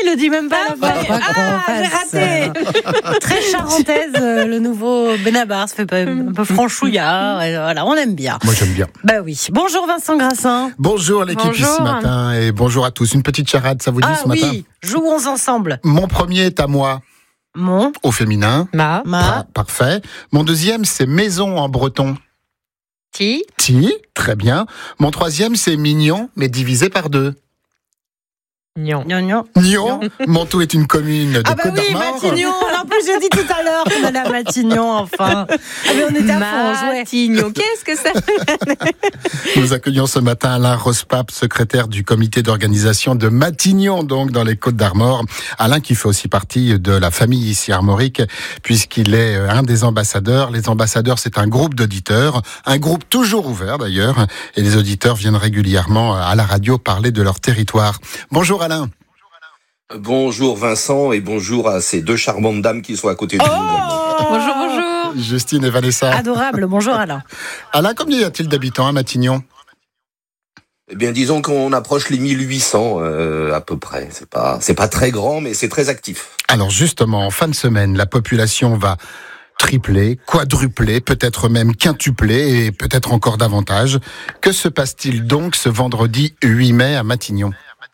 le dit même pas. J'ai raté. Très charentaise, le nouveau Benabar, ça fait un peu franchouillard. Et voilà, on aime bien. Moi, j'aime bien. Bah oui. Bonjour Vincent Grassin. Bonjour l'équipe ici ce matin et bonjour à tous. Une petite charade, ça vous dit ce matin ? Oui, jouons ensemble. Mon premier est à moi. Mon. Au féminin. Ma. Parfait. Mon deuxième, c'est maison en breton. Ti. Très bien. Mon troisième, c'est mignon, mais divisé par 2. Nion. Montaut est une commune de Côtes-d'Armor. Matignon. En plus, j'ai dit tout à l'heure qu'on allait à Matignon, enfin. Mais on était à fond, on jouait. Matignon, qu'est-ce que ça fait ? Nous accueillons ce matin Alain Rospape, secrétaire du comité d'organisation de Matignon, donc dans les Côtes-d'Armor. Alain qui fait aussi partie de la famille ici armorique, puisqu'il est un des ambassadeurs. Les ambassadeurs, c'est un groupe d'auditeurs, un groupe toujours ouvert d'ailleurs, et les auditeurs viennent régulièrement à la radio parler de leur territoire. Bonjour Alain. Bonjour Vincent et bonjour à ces deux charmantes dames qui sont à côté de nous. Bonjour. Justine et Vanessa. Adorable, bonjour Alain. Alain, combien y a-t-il d'habitants à Matignon ? Eh bien, disons qu'on approche les 1800 à peu près. C'est pas très grand, mais c'est très actif. Alors justement, en fin de semaine, la population va tripler, quadrupler, peut-être même quintupler et peut-être encore davantage. Que se passe-t-il donc ce vendredi 8 mai à Matignon ?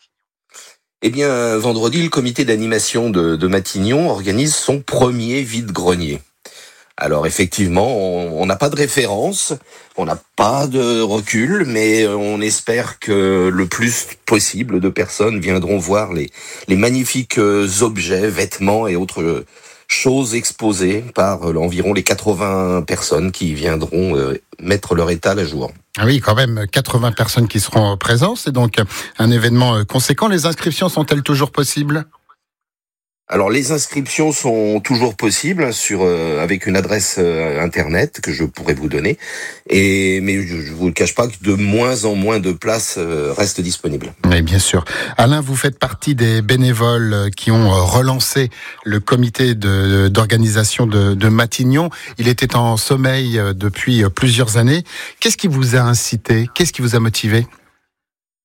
Eh bien, vendredi, le comité d'animation de Matignon organise son premier vide-grenier. Alors effectivement, on n'a pas de référence, on n'a pas de recul, mais on espère que le plus possible de personnes viendront voir les magnifiques objets, vêtements et autres choses exposées par environ les 80 personnes qui viendront mettre leur étal à jour. Ah oui, quand même, 80 personnes qui seront présentes, c'est donc un événement conséquent. Les inscriptions sont-elles toujours possibles ? Alors les inscriptions sont toujours possibles avec une adresse internet que je pourrais vous donner, mais je vous le cache pas que de moins en moins de places restent disponibles. Oui, bien sûr. Alain, vous faites partie des bénévoles qui ont relancé le comité d'organisation de Matignon. Il était en sommeil depuis plusieurs années. Qu'est-ce qui vous a incité ? Qu'est-ce qui vous a motivé ?